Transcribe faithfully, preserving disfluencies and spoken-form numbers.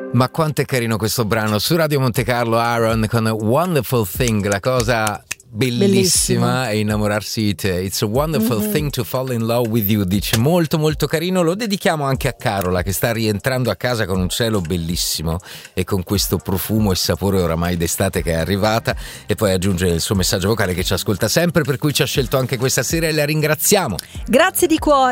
Ma quanto è carino questo brano su Radio Monte Carlo, Aaron con Wonderful Thing, la cosa bellissima Bellissimo. è innamorarsi di te. It's a wonderful Mm-hmm. thing to fall in love with you, dice. Molto molto carino, lo dedichiamo anche a Carola che sta rientrando a casa con un cielo bellissimo e con questo profumo e sapore oramai d'estate che è arrivata, e poi aggiunge il suo messaggio vocale che ci ascolta sempre, per cui ci ha scelto anche questa sera e la ringraziamo. Grazie di cuore.